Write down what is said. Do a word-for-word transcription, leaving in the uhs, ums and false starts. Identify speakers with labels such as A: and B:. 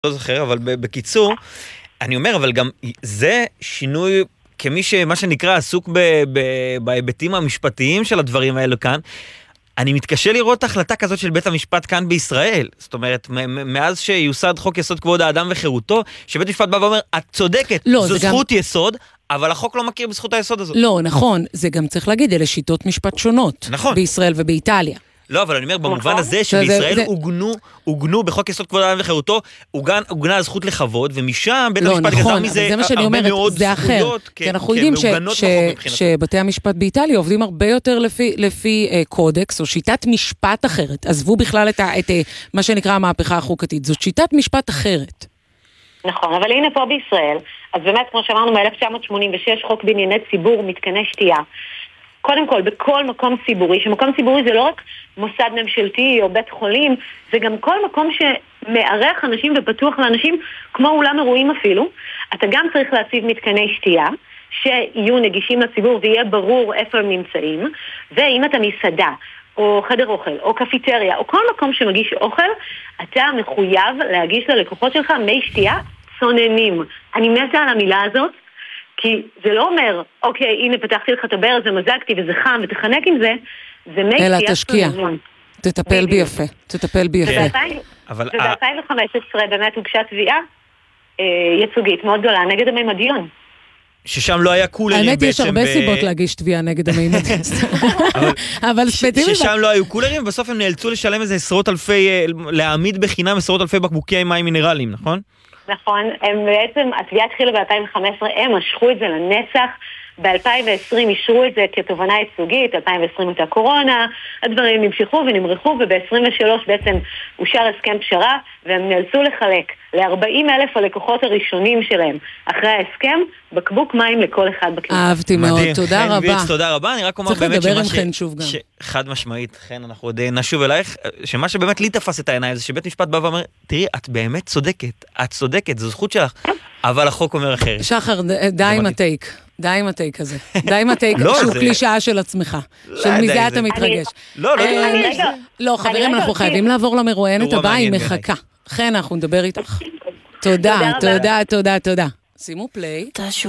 A: לא זוכר, אבל בקיצור, אני אומר, אבל גם זה שינוי, כמי שמה שנקרא עסוק בהיבטים המשפטיים של הדברים האלו כאן, אני מתקשה לראות החלטה כזאת של בית המשפט כאן בישראל. זאת אומרת, מאז שיוסד חוק יסוד כבוד האדם וחירותו, שבית המשפט בא ואומר, את צודקת, לא, זו זכות גם... יסוד, אבל החוק לא מכיר בזכות היסוד הזאת.
B: לא, נכון, זה גם צריך להגיד, אלה שיטות משפט שונות. נכון. בישראל ובאיטליה.
A: לא, אבל אני אומר, במובן הזה שבישראל עוגנו, עוגנו בחוק יסוד כבוד האדם וחירותו, עוגנה הזכות לכבוד, ומשם בית המשפט גזר מזה הרבה מאוד זכויות,
B: כי אנחנו יודעים שבתי המשפט באיטליה עובדים הרבה יותר לפי קודקס, או שיטת משפט אחרת. עזבו בכלל את מה שנקרא המהפכה החוקתית. זאת שיטת משפט אחרת.
C: נכון, אבל הנה פה בישראל, אז באמת, כמו שאמרנו, מ-אלף תשע מאות שמונים ושש, חוק בענייני ציבור, מתקני שתייה. קודם כל, בכל מקום ציבורי, שמקום ציבורי זה לא רק מוסד ממשלתי או בית חולים, זה גם כל מקום שמארח אנשים ופתוח לאנשים, כמו אולם אירועים אפילו, אתה גם צריך להציב מתקני שתייה, שיהיו נגישים לציבור ויהיה ברור איפה הם נמצאים, ואם אתה מסעדה, או חדר אוכל, או קפיטריה, או כל מקום שמגיש אוכל, אתה מחויב להגיש ללקוחות שלך מי שתייה צוננים. אני מתה על המילה הזאת, כי זה לא אומר, אוקיי, הנה פתחתי לך את הברז ומזגתי וזה חם ותחנק עם זה, זה מי
B: אלא תשקיע, תטפל בי יפה, תטפל בי יפה.
C: וב-אלפיים וחמש עשרה באמת הוגשה תביעה ייצוגית מאוד גדולה נגד המימדיון.
A: ששם לא היה קולרים בעצם.
B: האמת יש הרבה סיבות להגיש תביעה נגד המימדיון. אבל ספציפית.
A: ששם לא היו קולרים, בסוף הם נאלצו לשלם איזה עשרות אלפי, להעמיד בחינם עשרות אלפי בקבוקי מים מינרליים, נכון?
C: נכון, הם בעצם, התביעה התחילה ב-אלפיים וחמש עשרה, הם משכו את זה לנצח, ב-אלפיים ועשרים אישרו את זה כתובנה ייצוגית, אלפיים ועשרים הייתה קורונה, הדברים נמשכו ונמרחו, וב-עשרים ושלוש בעצם אושר הסכם פשרה, והם נאלצו לחלק ל-ארבעים אלף הלקוחות הראשונים שלהם, אחרי ההסכם, בקבוק מים לכל אחד בכנסת.
B: אהבתי מאוד, תודה רבה.
A: ויץ, תודה רבה, אני רק אומר באמת
B: שמה ש... ש...
A: חד משמעית, חן, אנחנו עוד נשוב אלייך, שמה שבאמת לי תפס את העיניים, זה שבית משפט בא ואומר, תראי, את באמת צודקת, את צודקת, זו זכות שלך, אבל החוק אומר אחרת.
B: שחר, די עם הטייק. די עם הטייק הזה. די עם הטייק שהוא קלישאה של עצמך. של מזה אתה מתרגש.
A: לא, לא,
B: לא, חברים, אנחנו חייבים לעבור למרואיינת הבאה, היא מחכה. חן, אנחנו נדבר איתך. תודה, תודה, תודה, תודה. שימו פליי.